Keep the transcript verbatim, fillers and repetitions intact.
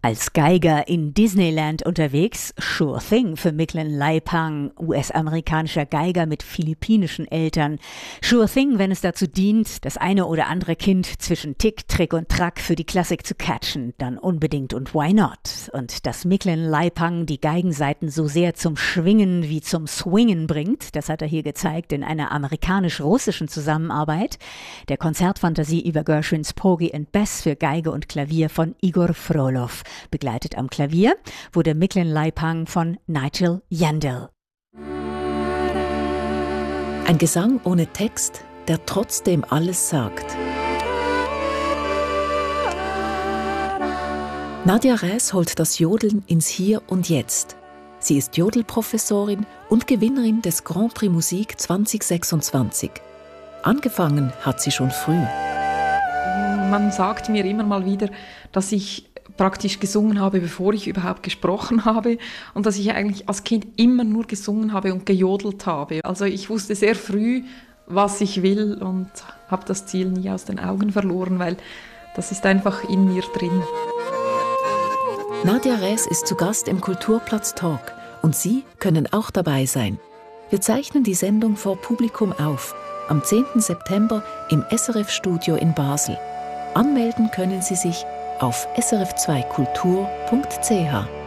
Als Geiger in Disneyland unterwegs, Sure Thing für Micklin Leipang, U S-amerikanischer Geiger mit philippinischen Eltern. Sure Thing, wenn es dazu dient, das eine oder andere Kind zwischen Tick, Trick und Track für die Klassik zu catchen, dann unbedingt und why not? Und dass Micklin Leipang die Geigensaiten so sehr zum Schwingen wie zum Swingen bringt, das hat er hier gezeigt in einer amerikanisch-russischen Zusammenarbeit. Der Konzertfantasie über Gershwins Porgy and Bess für Geige und Klavier von Igor Frolov. Begleitet am Klavier wurde Micklin Leipang von Nigel Yandell. Ein Gesang ohne Text, der trotzdem alles sagt. Nadia Räs holt das Jodeln ins Hier und Jetzt. Sie ist Jodelprofessorin und Gewinnerin des Grand Prix Musik zwanzig sechsundzwanzig. Angefangen hat sie schon früh. Man sagt mir immer mal wieder, dass ich praktisch gesungen habe, bevor ich überhaupt gesprochen habe und dass ich eigentlich als Kind immer nur gesungen habe und gejodelt habe. Also ich wusste sehr früh, was ich will und habe das Ziel nie aus den Augen verloren, weil das ist einfach in mir drin. Nadia Räs ist zu Gast im Kulturplatz Talk und Sie können auch dabei sein. Wir zeichnen die Sendung vor Publikum auf, am zehnten September im S R F-Studio in Basel. Anmelden können Sie sich auf s r f zwei kultur punkt c h.